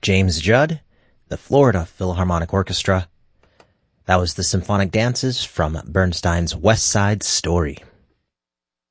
James Judd, the Florida Philharmonic Orchestra. That was the Symphonic Dances from Bernstein's West Side Story.